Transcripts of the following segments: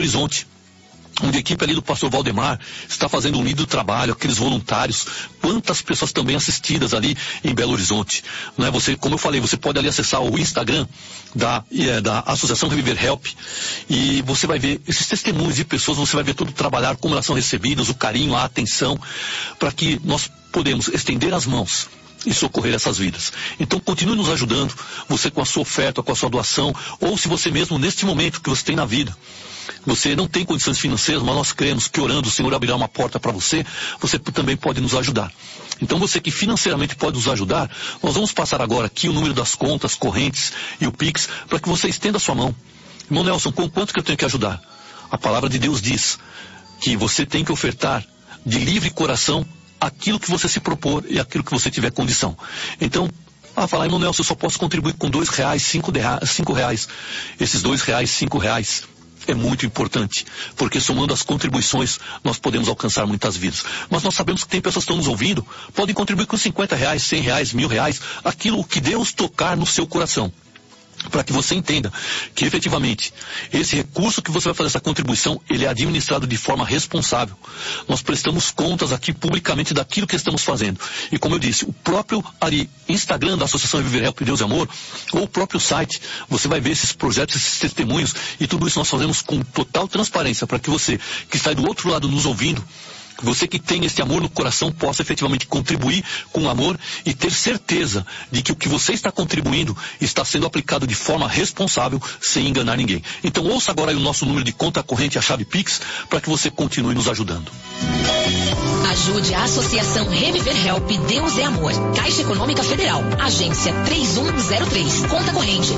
Horizonte, onde a equipe ali do pastor Valdemar está fazendo um lindo trabalho, aqueles voluntários, quantas pessoas também assistidas ali em Belo Horizonte. Não é? Você, como eu falei, você pode ali acessar o Instagram da Associação Reviver Help, e você vai ver esses testemunhos de pessoas, você vai ver todo o trabalhar, como elas são recebidas, o carinho, a atenção, para que nós podemos estender as mãos e socorrer essas vidas. Então continue nos ajudando, você com a sua oferta, com a sua doação, ou se você mesmo neste momento que você tem na vida, você não tem condições financeiras, mas nós cremos que orando o Senhor abrirá uma porta para você, você também pode nos ajudar. Então você que financeiramente pode nos ajudar, nós vamos passar agora aqui o número das contas correntes e o Pix, para que você estenda a sua mão. Irmão Nelson, com quanto que eu tenho que ajudar? A palavra de Deus diz que você tem que ofertar de livre coração aquilo que você se propor e aquilo que você tiver condição. Então, falar, irmão Nelson, eu só posso contribuir com R$2, R$5. Esses R$2, R$5 é muito importante, porque somando as contribuições, nós podemos alcançar muitas vidas. Mas nós sabemos que tem pessoas que estão nos ouvindo, podem contribuir com R$50, R$100, R$1.000, aquilo que Deus tocar no seu coração. Para que você entenda que efetivamente esse recurso que você vai fazer essa contribuição, ele é administrado de forma responsável. Nós prestamos contas aqui publicamente daquilo que estamos fazendo. E como eu disse, o próprio Instagram da Associação Viver Help Deus e Amor, ou o próprio site, você vai ver esses projetos, esses testemunhos, e tudo isso nós fazemos com total transparência, para que você que está do outro lado nos ouvindo, você que tem esse amor no coração, possa efetivamente contribuir com amor e ter certeza de que o que você está contribuindo está sendo aplicado de forma responsável, sem enganar ninguém. Então ouça agora aí o nosso número de conta corrente e a chave Pix, para que você continue nos ajudando. Ajude a Associação Reviver Help Deus é Amor. Caixa Econômica Federal. Agência 3103. Conta corrente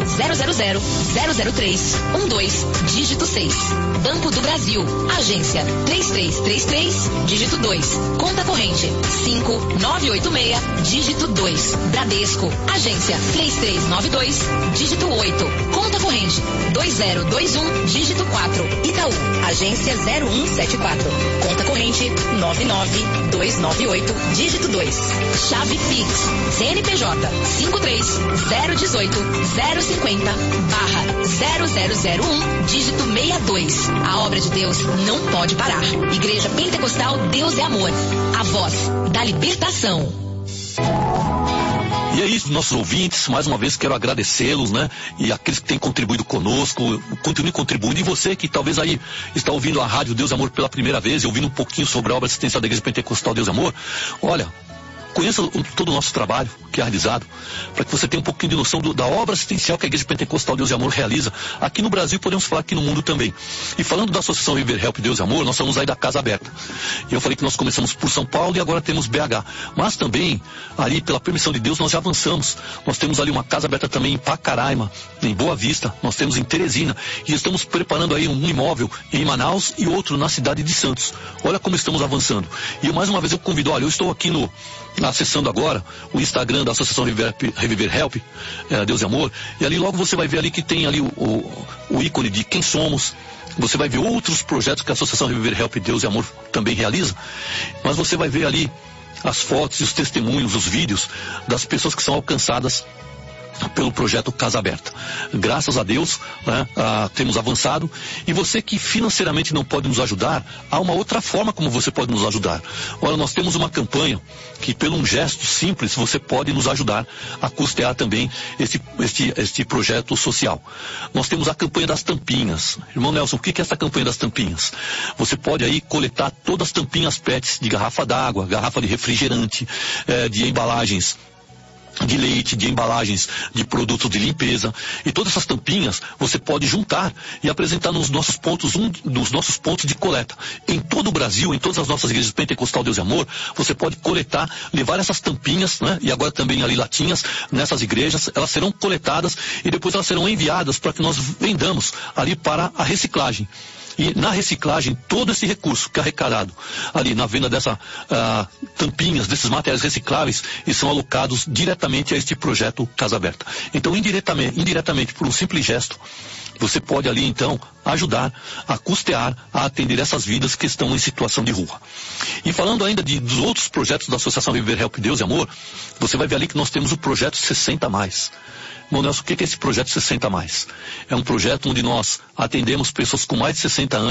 000-003-12, dígito 6. Banco do Brasil. Agência 3333, dígito 2. Conta corrente 5986, dígito 2. Bradesco. Agência 3392, dígito 8. Conta corrente 2021, dígito 4. Itaú. Agência 0174. Conta corrente 99298, dígito 2. Chave Pix. CNPJ 53050-001, dígito 62. A obra de Deus não pode parar. Igreja Pentecostal Deus é Amor. A voz da libertação. E é isso, nossos ouvintes, mais uma vez quero agradecê-los, né? E aqueles que têm contribuído conosco, continue contribuindo. E você que talvez aí está ouvindo a Rádio Deus e Amor pela primeira vez e ouvindo um pouquinho sobre a obra assistencial da Igreja Pentecostal Deus e Amor, olha, conheça todo o nosso trabalho que é realizado, para que você tenha um pouquinho de noção da obra assistencial que a Igreja Pentecostal Deus e Amor realiza aqui no Brasil, podemos falar aqui no mundo também. E falando da Associação Viver Help Deus e Amor, nós estamos aí da Casa Aberta. E eu falei que nós começamos por São Paulo e agora temos BH. Mas também, ali pela permissão de Deus, nós já avançamos. Nós temos ali uma Casa Aberta também em Pacaraima, em Boa Vista, nós temos em Teresina, e estamos preparando aí um imóvel em Manaus e outro na cidade de Santos. Olha como estamos avançando. E mais uma vez eu convido, olha, eu estou aqui acessando agora o Instagram da Associação Reviver Help, Deus e Amor, e ali logo você vai ver ali que tem ali o ícone de quem somos. Você vai ver outros projetos que a Associação Reviver Help Deus e Amor também realiza, mas você vai ver ali as fotos e os testemunhos, os vídeos das pessoas que são alcançadas pelo projeto Casa Aberta. Graças a Deus, né, temos avançado. E você que financeiramente não pode nos ajudar, há uma outra forma como você pode nos ajudar. Olha, nós temos uma campanha que, pelo um gesto simples, você pode nos ajudar a custear também este projeto social. Nós temos a campanha das tampinhas. Irmão Nelson, o que é essa campanha das tampinhas? Você pode aí coletar todas as tampinhas PETs de garrafa d'água, garrafa de refrigerante, de embalagens de leite, de embalagens de produtos de limpeza, e todas essas tampinhas você pode juntar e apresentar nos nossos pontos de coleta. Em todo o Brasil, em todas as nossas igrejas Pentecostal Deus e Amor, você pode coletar, levar essas tampinhas, né? E agora também ali latinhas, nessas igrejas, elas serão coletadas e depois elas serão enviadas para que nós vendamos ali para a reciclagem. E na reciclagem, todo esse recurso que é arrecadado ali na venda dessas tampinhas, desses materiais recicláveis, e são alocados diretamente a este projeto Casa Aberta. Então, indiretamente, por um simples gesto, você pode ali então ajudar a custear, a atender essas vidas que estão em situação de rua. E falando ainda dos outros projetos da Associação Viver Help Deus e Amor, você vai ver ali que nós temos o projeto 60+. Irmão Nelson, o que é esse projeto 60+? É um projeto onde nós atendemos pessoas com mais de 60 anos